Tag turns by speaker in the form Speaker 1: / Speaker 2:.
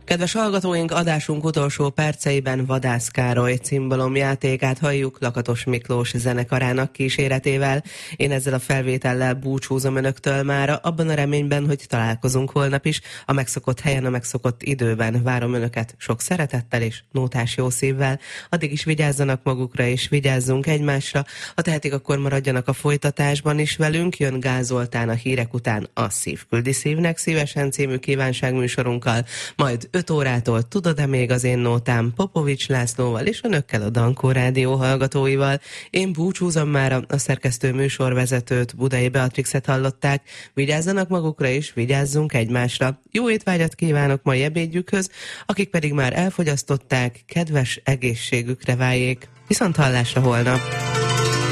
Speaker 1: Kedves hallgatóink, adásunk utolsó perceiben Vadász Károly cimbalomjátékát halljuk Lakatos Miklós zenekarának kíséretével. Én ezzel a felvétellel búcsúzom önöktől mára, abban a reményben, hogy találkozunk holnap is, a megszokott helyen, a megszokott időben. Várom önöket sok szeretettel és nótás jó szívvel. Addig is vigyázzanak magukra és vigyázzunk egymásra. Ha tehetik, akkor maradjanak a folytatásban is velünk. Jön Gál Zoltán a hírek után a Szív küldi szívnek szívesen című kívánságműsorunkkal, majd 5 órától Tudod-e még az én nótám Popovics Lászlóval és önökkel a Dankó Rádió hallgatóival. Én búcsúzom mára, a szerkesztő műsorvezetőt, Budai Beatrixet hallották. Vigyázzanak magukra és vigyázzunk egymásra. Jó étvágyat kívánok mai ebédjükhöz, akik pedig már elfogyasztották, kedves egészségükre váljék. Viszont hallásra holnap!